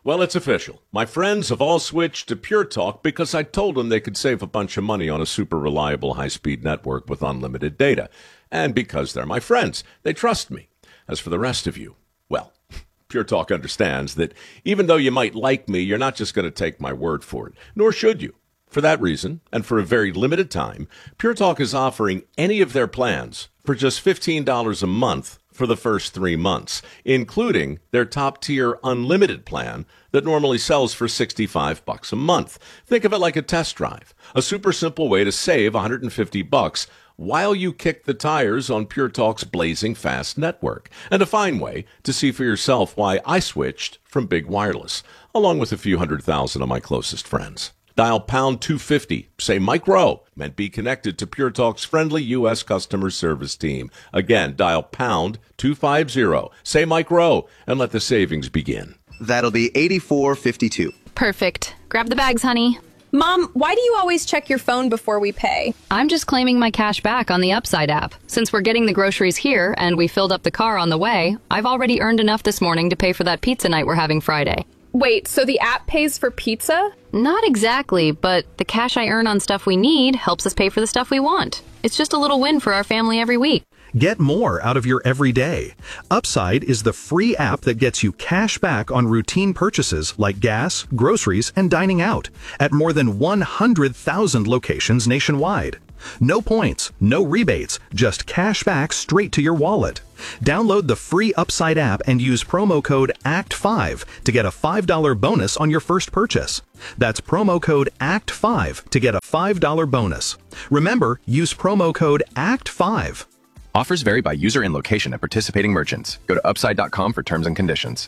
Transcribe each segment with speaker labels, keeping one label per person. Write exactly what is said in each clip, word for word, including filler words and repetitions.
Speaker 1: Well, it's official. My friends have all switched to Pure Talk because I told them they could save a bunch of money on a super reliable high-speed network with unlimited data. And because they're my friends, they trust me. As for the rest of you, well, Pure Talk understands that even though you might like me, you're not just going to take my word for it, nor should you. For that reason, and for a very limited time, Pure Talk is offering any of their plans for just fifteen dollars a month for the first three months, including their top-tier unlimited plan that normally sells for sixty-five bucks a month. Think of it like a test drive, a super simple way to save one hundred fifty bucks while you kick the tires on Pure Talk's blazing fast network, and a fine way to see for yourself why I switched from Big Wireless, along with a few hundred thousand of my closest friends. Dial pound two fifty, say Mike Rowe, and be connected to Pure Talk's friendly U S customer service team. Again, dial pound two fifty, say Mike Rowe, and let the savings begin.
Speaker 2: That'll be eighty-four fifty-two.
Speaker 3: Perfect. Grab the bags, honey.
Speaker 4: Mom, why do you always check your phone before we pay?
Speaker 3: I'm just claiming my cash back on the Upside app. Since we're getting the groceries here and we filled up the car on the way, I've already earned enough this morning to pay for that pizza night we're having Friday.
Speaker 4: Wait, so the app pays for pizza?
Speaker 3: Not exactly, but the cash I earn on stuff we need helps us pay for the stuff we want. It's just a little win for our family every week.
Speaker 5: Get more out of your everyday. Upside is the free app that gets you cash back on routine purchases like gas, groceries, and dining out at more than one hundred thousand locations nationwide. No points, no rebates, just cash back straight to your wallet. Download the free Upside app and use promo code A C T five to get a five dollars bonus on your first purchase. That's promo code A C T five to get a five dollars bonus. Remember, use promo code A C T five.
Speaker 6: Offers vary by user and location at participating merchants. Go to upside dot com for terms and conditions.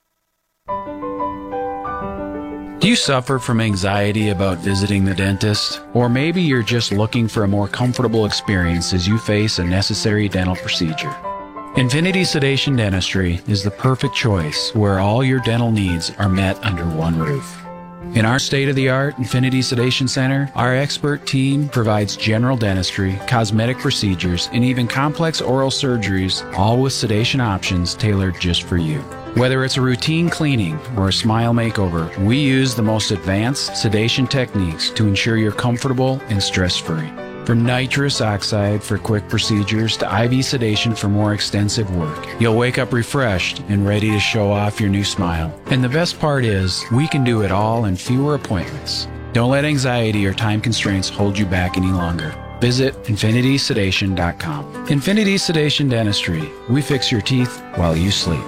Speaker 7: Do you suffer from anxiety about visiting the dentist? Or maybe you're just looking for a more comfortable experience as you face a necessary dental procedure. Infinity Sedation Dentistry is the perfect choice where all your dental needs are met under one roof. In our state-of-the-art Infinity Sedation Center, our expert team provides general dentistry, cosmetic procedures, and even complex oral surgeries, all with sedation options tailored just for you. Whether it's a routine cleaning or a smile makeover, we use the most advanced sedation techniques to ensure you're comfortable and stress-free. From nitrous oxide for quick procedures to I V sedation for more extensive work, you'll wake up refreshed and ready to show off your new smile. And the best part is, we can do it all in fewer appointments. Don't let anxiety or time constraints hold you back any longer. Visit infinity sedation dot com. Infinity Sedation Dentistry. We fix your teeth while you sleep.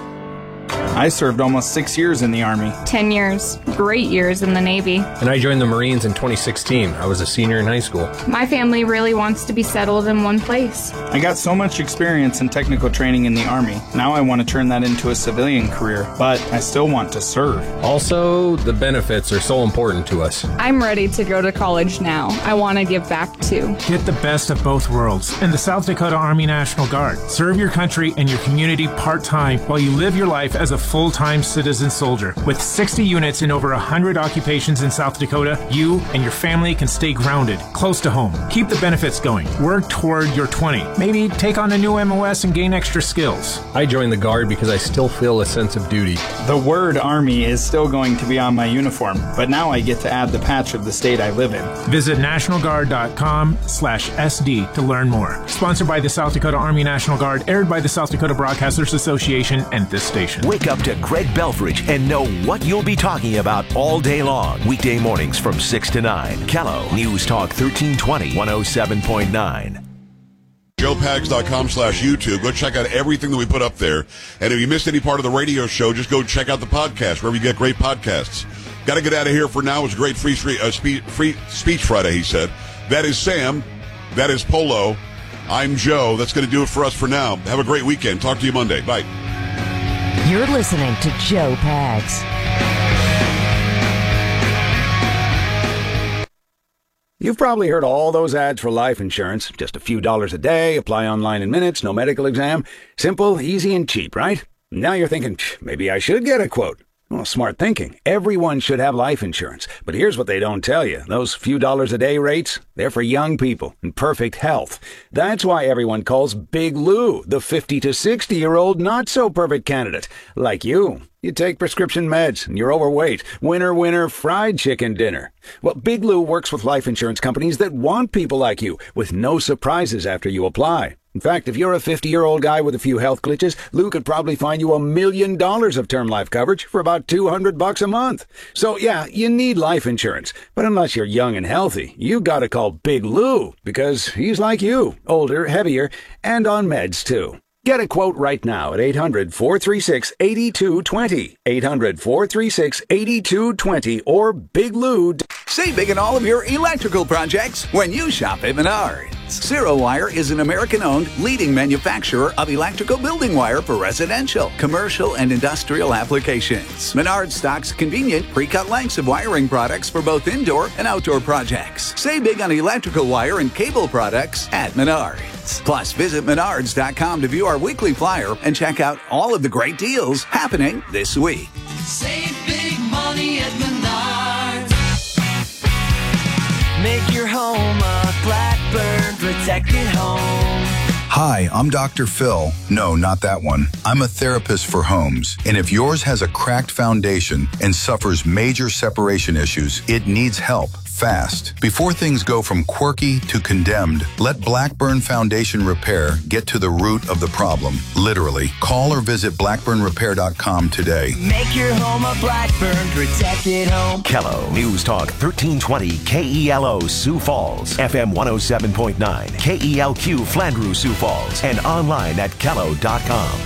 Speaker 8: I served almost six years in the Army.
Speaker 9: Ten years. Great years in the Navy.
Speaker 10: And I joined the Marines in twenty sixteen. I was a senior in high school.
Speaker 9: My family really wants to be settled in one place.
Speaker 8: I got so much experience and technical training in the Army. Now I want to turn that into a civilian career, but I still want to serve.
Speaker 10: Also, the benefits are so important to us.
Speaker 9: I'm ready to go to college now. I want to give back too.
Speaker 11: Get the best of both worlds in the South Dakota Army National Guard. Serve your country and your community part-time while you live your life as a full-time citizen soldier. With sixty units in over one hundred occupations in South Dakota, you and your family can stay grounded, close to home. Keep the benefits going. Work toward your twenty. Maybe take on a new M O S and gain extra skills.
Speaker 10: I joined the Guard because I still feel a sense of duty.
Speaker 8: The word Army is still going to be on my uniform, but now I get to add the patch of the state I live in.
Speaker 11: Visit national guard dot com slash S D to learn more. Sponsored by the South Dakota Army National Guard, aired by the South Dakota Broadcasters Association and this station.
Speaker 12: Wake up to Greg Belfridge and know what you'll be talking about all day long. Weekday mornings from six to nine. Kello News Talk thirteen twenty, one oh seven point nine.
Speaker 13: joe pags dot com slash YouTube. Go check out everything that we put up there. And if you missed any part of the radio show, just go check out the podcast, wherever you get great podcasts. Got to get out of here for now. It was a great free, uh, speech, free speech Friday, he said. That is Sam. That is Polo. I'm Joe. That's going to do it for us for now. Have a great weekend. Talk to you Monday. Bye.
Speaker 14: You're listening to Joe Pags.
Speaker 15: You've probably heard all those ads for life insurance. Just a few dollars a day, apply online in minutes, no medical exam. Simple, easy, and cheap, right? Now you're thinking, maybe I should get a quote. Well, smart thinking. Everyone should have life insurance. But here's what they don't tell you. Those few dollars a day rates, they're for young people in perfect health. That's why everyone calls Big Lou the fifty to sixty-year-old not-so-perfect candidate. Like you. You take prescription meds and you're overweight. Winner, winner, fried chicken dinner. Well, Big Lou works with life insurance companies that want people like you, with no surprises after you apply. In fact, if you're a fifty-year-old guy with a few health glitches, Lou could probably find you a million dollars of term life coverage for about two hundred bucks a month. So yeah, you need life insurance. But unless you're young and healthy, you gotta call Big Lou, because he's like you, older, heavier, and on meds too. Get a quote right now at eight hundred, four three six, eight two two zero, eight hundred, four three six, eight two two zero, or Big Lou.
Speaker 16: Save big in all of your electrical projects when you shop at Menards. Zero Wire is an American-owned leading manufacturer of electrical building wire for residential, commercial, and industrial applications. Menards stocks convenient pre-cut lengths of wiring products for both indoor and outdoor projects. Save big on electrical wire and cable products at Menards. Plus, visit menards dot com to view our weekly flyer and check out all of the great deals happening this week.
Speaker 17: Save big money at Menards. Make your home a Blackburn protected home.
Speaker 18: Hi, I'm Doctor Phil. No, not that one. I'm a therapist for homes. And if yours has a cracked foundation and suffers major separation issues, it needs help fast. Before things go from quirky to condemned, let Blackburn Foundation Repair get to the root of the problem. Literally. Call or visit blackburn repair dot com today.
Speaker 17: Make your home a Blackburn protected home.
Speaker 12: Kello News Talk thirteen twenty K E L O Sioux Falls, F M one oh seven point nine, K E L Q Flandreau Sioux Falls, and online at kello dot com.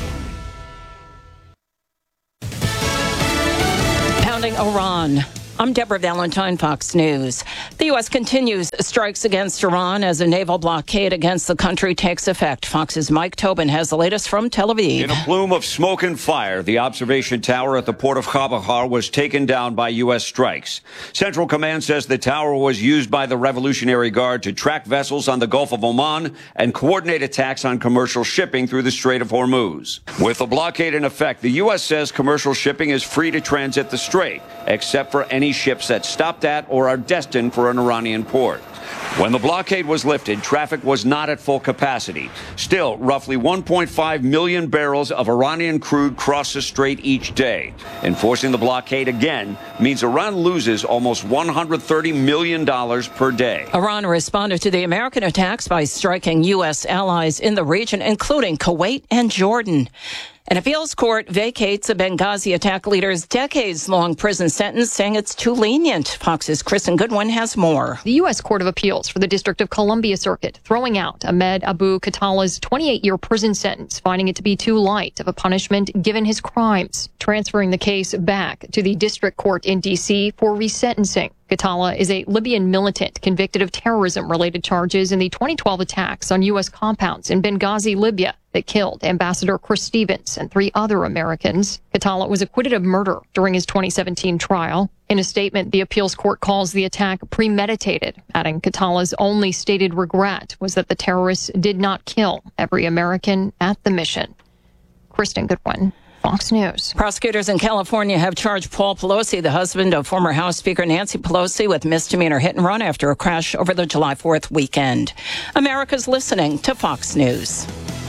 Speaker 19: Pounding Iran. I'm Deborah Valentine, Fox News. The U S continues strikes against Iran as a naval blockade against the country takes effect. Fox's Mike Tobin has the latest from Tel Aviv.
Speaker 20: In a plume of smoke and fire, the observation tower at the port of Chabahar was taken down by U S strikes. Central Command says the tower was used by the Revolutionary Guard to track vessels on the Gulf of Oman and coordinate attacks on commercial shipping through the Strait of Hormuz. With the blockade in effect, the U S says commercial shipping is free to transit the strait, except for any ships that stopped at or are destined for an Iranian port. When the blockade was lifted, traffic was not at full capacity. Still, roughly one point five million barrels of Iranian crude cross the strait each day. Enforcing the blockade again means Iran loses almost one hundred thirty million dollars per day.
Speaker 19: Iran responded to the American attacks by striking U S allies in the region, including Kuwait and Jordan. An appeals court vacates a Benghazi attack leader's decades-long prison sentence, saying it's too lenient. Fox's Kristen Goodwin has more.
Speaker 21: The U S Court of Appeals for the District of Columbia Circuit throwing out Ahmed Abu Khattala's twenty-eight-year prison sentence, finding it to be too light of a punishment given his crimes, transferring the case back to the district court in D C for resentencing. Khattala is a Libyan militant convicted of terrorism-related charges in the twenty twelve attacks on U S compounds in Benghazi, Libya, that killed Ambassador Chris Stevens and three other Americans. Khattala was acquitted of murder during his twenty seventeen trial. In a statement, the appeals court calls the attack premeditated, adding Khattala's only stated regret was that the terrorists did not kill every American at the mission. Kristen Goodwin, Fox News.
Speaker 19: Prosecutors in California have charged Paul Pelosi, the husband of former House Speaker Nancy Pelosi, with misdemeanor hit and run after a crash over the July fourth weekend. America's listening to Fox News.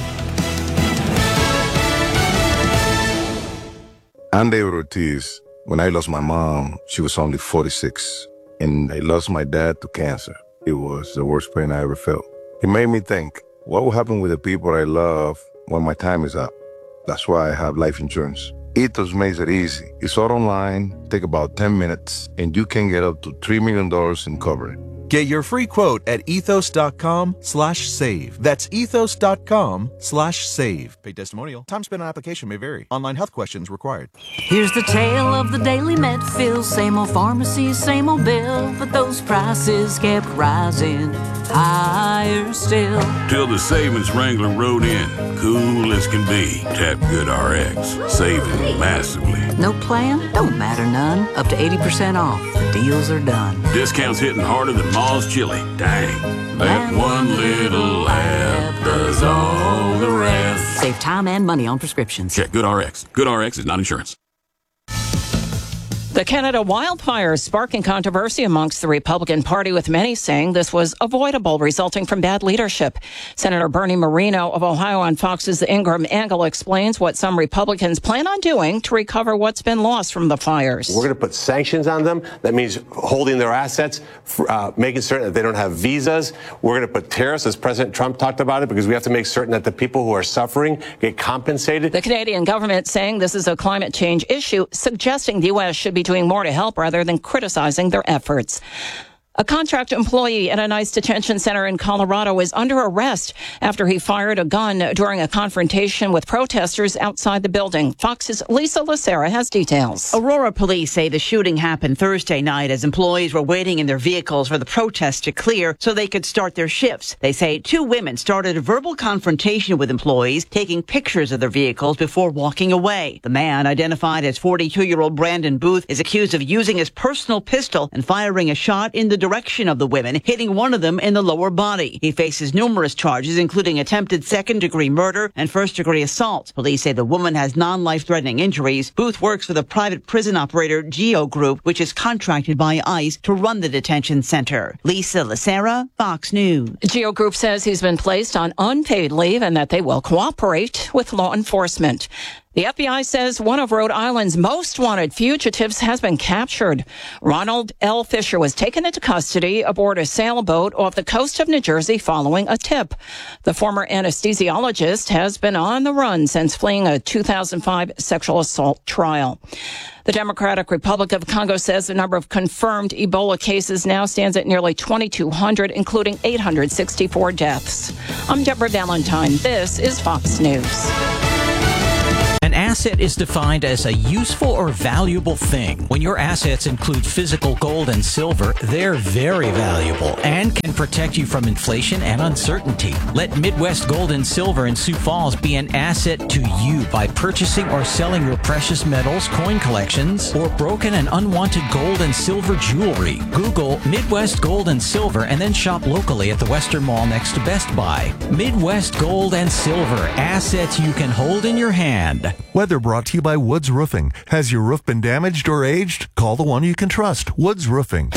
Speaker 22: I'm David Ortiz. When I lost my mom, she was only forty-six, and I lost my dad to cancer. It was the worst pain I ever felt. It made me think, what will happen with the people I love when my time is up? That's why I have life insurance. Ethos makes it easy. It's all online, take about ten minutes, and you can get up to three million dollars in coverage.
Speaker 23: Get your free quote at ethos.com slash save. That's ethos.com slash save. Paid testimonial. Time spent on application may vary. Online health questions required.
Speaker 24: Here's the tale of the daily med fill. Same old pharmacy, same old bill. But those prices kept rising higher still.
Speaker 25: Till the savings wrangler rode in. Cool as can be. Tap GoodRx. Saving massively.
Speaker 24: No plan? Don't matter none. Up to eighty percent off. The deals are done.
Speaker 25: Discounts hitting harder than Ma's chili. Dang. That one little app does all the rest.
Speaker 24: Save time and money on prescriptions.
Speaker 25: Check GoodRx. GoodRx is not insurance.
Speaker 19: The Canada wildfires sparking controversy amongst the Republican Party, with many saying this was avoidable, resulting from bad leadership. Senator Bernie Moreno of Ohio on Fox's Ingram Angle explains what some Republicans plan on doing to recover what's been lost from the fires.
Speaker 1: We're going to put sanctions on them. That means holding their assets, uh, making certain that they don't have visas. We're going to put tariffs, as President Trump talked about it, because we have to make certain that the people who are suffering get compensated.
Speaker 19: The Canadian government saying this is a climate change issue, suggesting the U S should be doing more to help rather than criticizing their efforts. A contract employee at an ICE detention center in Colorado is under arrest after he fired a gun during a confrontation with protesters outside the building. Fox's Lisa Lacera has details.
Speaker 2: Aurora police say the shooting happened Thursday night as employees were waiting in their vehicles for the protest to clear so they could start their shifts. They say two women started a verbal confrontation with employees, taking pictures of their vehicles before walking away. The man, identified as forty-two-year-old Brandon Booth, is accused of using his personal pistol and firing a shot in the direction of the women, hitting one of them in the lower body. He faces numerous charges, including attempted second-degree murder and first-degree assault. Police say the woman has non-life-threatening injuries. Booth works for the private prison operator Geo Group, which is contracted by ICE to run the detention center. Lisa Lacera, Fox News.
Speaker 19: Geo Group says he's been placed on unpaid leave and that they will cooperate with law enforcement. The F B I says one of Rhode Island's most wanted fugitives has been captured. Ronald L. Fisher was taken into custody aboard a sailboat off the coast of New Jersey following a tip. The former anesthesiologist has been on the run since fleeing a two thousand five sexual assault trial. The Democratic Republic of Congo says the number of confirmed Ebola cases now stands at nearly twenty-two hundred, including eight hundred sixty-four deaths. I'm Deborah Valentine. This is Fox News.
Speaker 3: An asset is defined as a useful or valuable thing. When your assets include physical gold and silver, they're very valuable and can protect you from inflation and uncertainty. Let Midwest Gold and Silver in Sioux Falls be an asset to you by purchasing or selling your precious metals, coin collections, or broken and unwanted gold and silver jewelry. Google Midwest Gold and Silver and then shop locally at the Western Mall next to Best Buy. Midwest Gold and Silver, assets you can hold in your hand.
Speaker 4: Weather brought to you by Woods Roofing. Has your roof been damaged or aged? Call the one you can trust, Woods Roofing.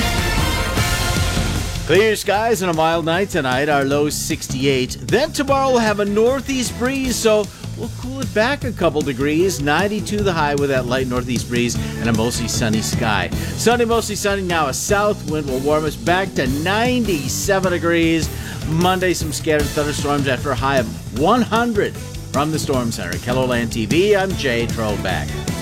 Speaker 5: Clear skies and a mild night tonight. Our low sixty-eight. Then tomorrow we'll have a northeast breeze, so we'll cool it back a couple degrees. ninety-two the high with that light northeast breeze and a mostly sunny sky. Sunday mostly sunny. Now a south wind will warm us back to ninety-seven degrees. Monday some scattered thunderstorms after a high of one hundred. From the Storm Center, KELOLAND T V, I'm Jay Trollback.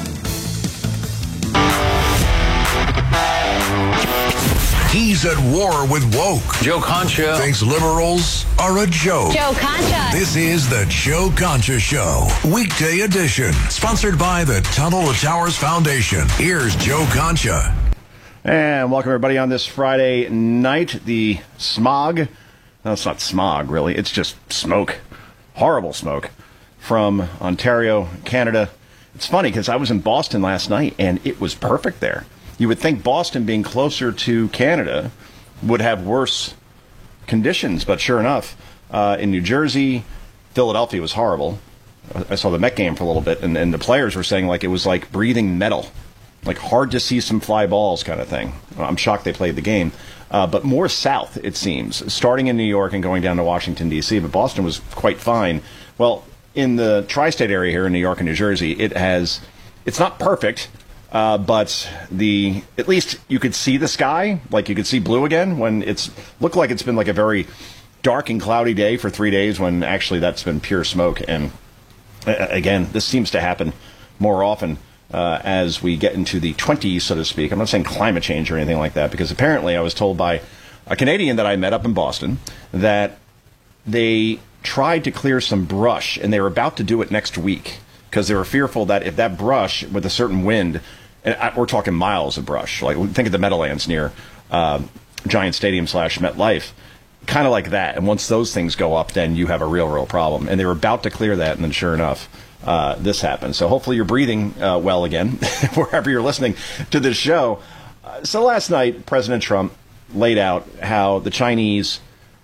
Speaker 26: He's at war with woke.
Speaker 27: Joe Concha
Speaker 26: thinks liberals are a joke.
Speaker 27: Joe Concha.
Speaker 26: This is the Joe Concha Show, weekday edition, sponsored by the Tunnel to Towers Foundation. Here's Joe Concha.
Speaker 28: And welcome everybody on this Friday night. The smog, no, it's not smog really, it's just smoke, horrible smoke from Ontario, Canada. It's funny because I was in Boston last night and it was perfect there. You would think Boston being closer to Canada would have worse conditions, but sure enough, uh, in New Jersey, Philadelphia was horrible. I saw the Met game for a little bit, and, and the players were saying like it was like breathing metal, like hard to see some fly balls kind of thing. I'm shocked they played the game. Uh, but more south, it seems, starting in New York and going down to Washington, D C, but Boston was quite fine. Well, in the tri-state area here in New York and New Jersey, it has, it's not perfect, uh, but the, at least you could see the sky, like you could see blue again when it's, looked like it's been like a very dark and cloudy day for three days when actually that's been pure smoke. And uh, again, this seems to happen more often uh, as we get into the twenties, so to speak. I'm not saying climate change or anything like that, because apparently I was told by a Canadian that I met up in Boston that they tried to clear some brush, and they were about to do it next week because they were fearful that if that brush with a certain wind, and I, we're talking miles of brush, like think of the Meadowlands near uh, Giant Stadium slash MetLife, kind of like that. And once those things go up, then you have a real, real problem. And they were about to clear that, and then sure enough, uh, this happened. So hopefully you're breathing uh, well again, wherever you're listening to this show. Uh, so last night, President Trump laid out how the Chinese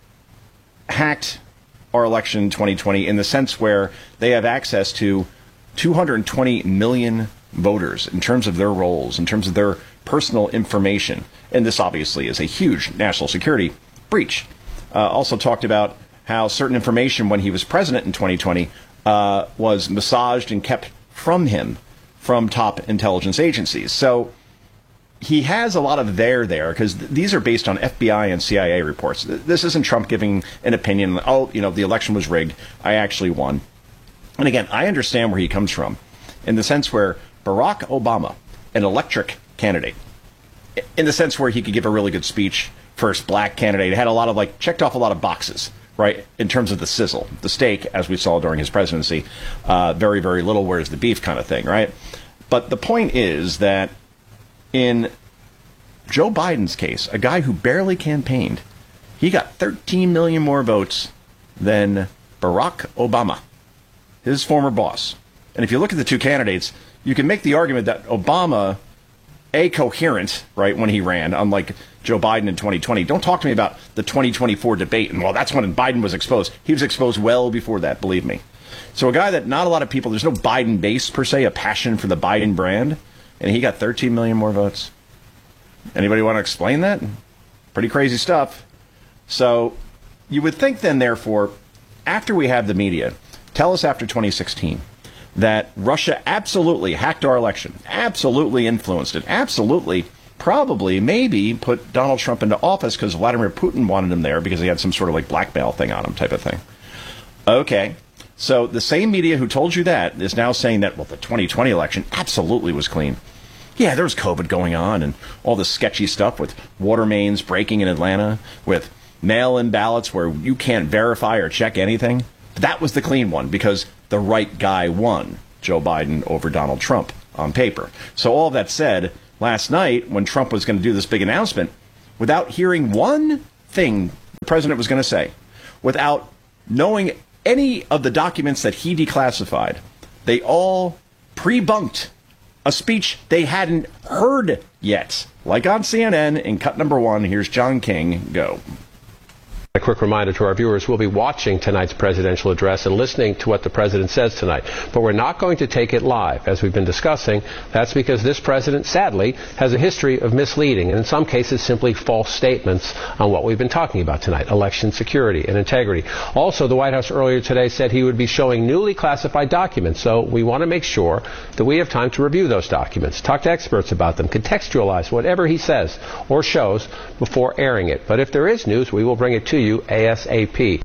Speaker 28: hacked our election in twenty twenty in the sense where they have access to two hundred twenty million voters, in terms of their roles, in terms of their personal information. And this obviously is a huge national security breach. Uh, also talked about how certain information when he was president in twenty twenty uh, was massaged and kept from him from top intelligence agencies. So he has a lot of there there because th- these are based on F B I and C I A reports. Th- this isn't Trump giving an opinion, oh, you know, the election was rigged, I actually won. And again, I understand where he comes from in the sense where Barack Obama, an electric candidate, in the sense where he could give a really good speech, first black candidate, had a lot of like checked off a lot of boxes, right, in terms of the sizzle, the steak, as we saw during his presidency, uh, very, very little, where's the beef kind of thing, right? But the point is that in Joe Biden's case, a guy who barely campaigned, he got thirteen million more votes than Barack Obama, his former boss. And if you look at the two candidates, you can make the argument that Obama, A, coherent, right, when he ran, unlike Joe Biden in twenty twenty. Don't talk to me about the twenty twenty-four debate, and well, that's when Biden was exposed. He was exposed well before that, believe me. So a guy that not a lot of people, there's no Biden base per se, a passion for the Biden brand, and he got thirteen million more votes. Anybody want to explain that? Pretty crazy stuff. So you would think then, therefore, after we have the media tell us after twenty sixteen that Russia absolutely hacked our election, absolutely influenced it, absolutely, probably, maybe put Donald Trump into office because Vladimir Putin wanted him there because he had some sort of like blackmail thing on him type of thing. Okay. So the same media who told you that is now saying that, well, the twenty twenty election absolutely was clean. Yeah, there was COVID going on and all this sketchy stuff with water mains breaking in Atlanta, with mail-in ballots where you can't verify or check anything. That was the clean one because the right guy won, Joe Biden over Donald Trump on paper. So all that said, last night when Trump was going to do this big announcement, without hearing one thing the president was going to say, without knowing any of the documents that he declassified, they all pre-bunked a speech they hadn't heard yet. Like on C N N in cut number one, here's John King. Go.
Speaker 6: A quick reminder to our viewers, we'll be watching tonight's presidential address and listening to what the president says tonight. But we're not going to take it live, as we've been discussing. That's because this president, sadly, has a history of misleading and in some cases simply false statements on what we've been talking about tonight, election security and integrity. Also, the White House earlier today said he would be showing newly classified documents, so we want to make sure that we have time to review those documents, talk to experts about them, contextualize whatever he says or shows before airing it. But if there is news, we will bring it to you ASAP.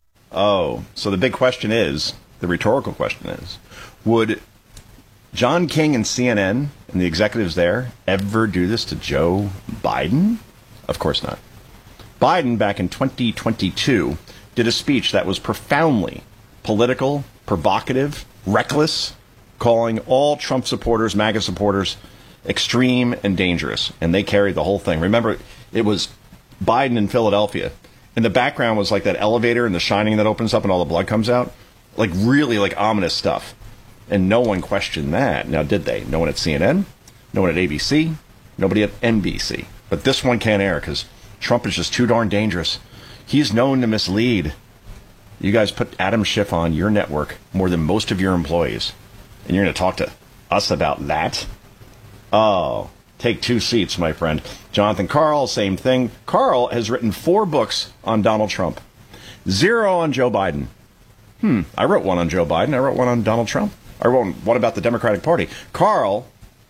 Speaker 28: Oh, so the big question is, the rhetorical question is, would John King and C N N and the executives there ever do this to Joe Biden? Of course not. Biden, back in twenty twenty-two, did a speech that was profoundly political, provocative, reckless, calling all Trump supporters, MAGA supporters, extreme and dangerous. And they carried the whole thing. Remember, it was Biden in Philadelphia. In the background was like that elevator and The Shining that opens up and all the blood comes out. Like really like ominous stuff. And no one questioned that. Now, did they? No one at C N N? No one at A B C? Nobody at N B C. But this one can't air because Trump is just too darn dangerous. He's known to mislead. You guys put Adam Schiff on your network more than most of your employees. And you're going to talk to us about that? Oh, take two seats, my friend. Jonathan Karl, same thing. Karl has written four books on Donald Trump. Zero on Joe Biden. Hmm, I wrote one on Joe Biden. I wrote one on Donald Trump. I wrote one about the Democratic Party. Karl,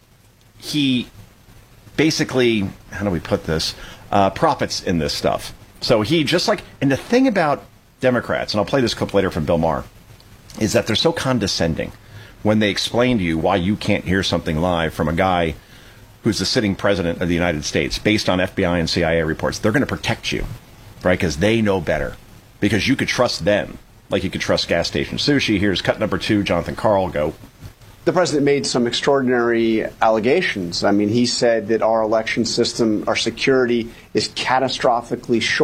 Speaker 28: he basically, how do we put this, uh, profits in this stuff. So he just like, and the thing about Democrats, and I'll play this clip later from Bill Maher, is that they're so condescending when they explain to you why you can't hear something live from a guy who's the sitting president of the United States, based on F B I and C I A reports. They're going to protect you, right? Because they know better. Because you could trust them, like you could trust gas station sushi. Here's cut number two, Jonathan Karl, go.
Speaker 7: The president made some extraordinary allegations. I mean, he said that our election system, our security is catastrophically short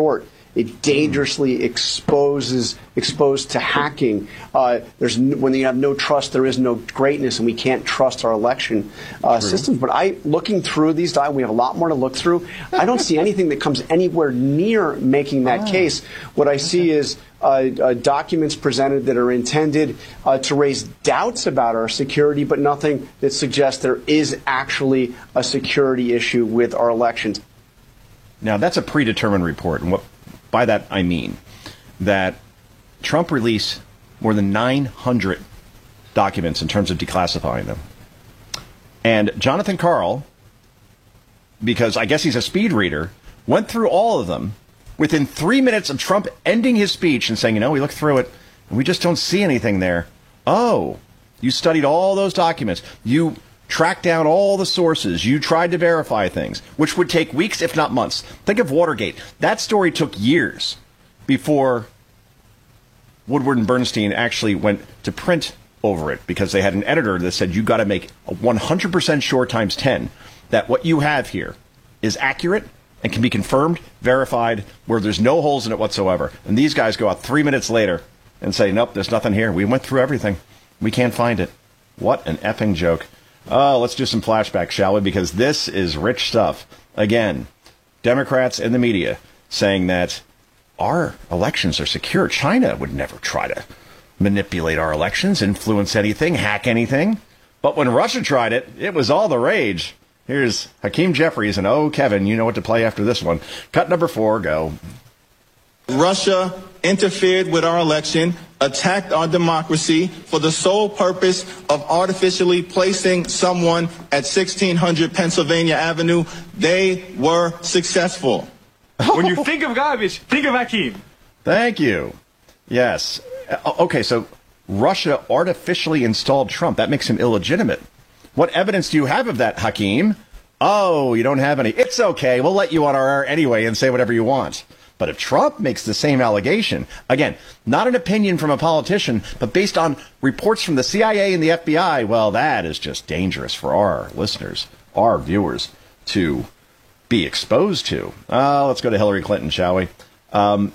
Speaker 7: It dangerously exposes exposed to hacking. Uh, there's n- when you have no trust, there is no greatness, and we can't trust our election uh, systems. But I, looking through these, we have a lot more to look through. I don't see anything that comes anywhere near making that
Speaker 28: Oh.
Speaker 7: case. What I see is uh, uh, documents presented that are intended uh, to raise doubts about our security, but nothing that suggests there is actually a security issue with our elections.
Speaker 28: Now, that's a predetermined report, and what by that I mean that Trump released more than nine hundred documents in terms of declassifying them. And Jonathan Karl, because I guess he's a speed reader, went through all of them within three minutes of Trump ending his speech and saying, you know, we looked through it and we just don't see anything there. Oh, you studied all those documents. You tracked down all the sources. You tried to verify things, which would take weeks, if not months. Think of Watergate. That story took years before Woodward and Bernstein actually went to print over it, because they had an editor that said, you got to make one hundred percent sure times ten that what you have here is accurate and can be confirmed, verified, where there's no holes in it whatsoever. And these guys go out three minutes later and say, nope, there's nothing here. We went through everything. We can't find it. What an effing joke. Oh, let's do some flashbacks, shall we? Because this is rich stuff. Again, Democrats and the media saying that our elections are secure. China would never try to manipulate our elections, influence anything, hack anything. But when Russia tried it, it was all the rage. Here's Hakeem Jeffries, and oh, Kevin, you know what to play after this one. Cut number four, go.
Speaker 8: Russia interfered with our election, attacked our democracy for the sole purpose of artificially placing someone at sixteen hundred Pennsylvania Avenue. They were successful.
Speaker 28: When you think of garbage, think of Hakeem. Thank you. Yes. Uh, Okay, so Russia artificially installed Trump. That makes him illegitimate. What evidence do you have of that, Hakeem? Oh, you don't have any. It's okay. We'll let you on our air anyway and say whatever you want. But if Trump makes the same allegation, again, not an opinion from a politician, but based on reports from the C I A and the F B I, well, that is just dangerous for our listeners, our viewers, to be exposed to. Uh, let's go to Hillary Clinton, shall we? Um,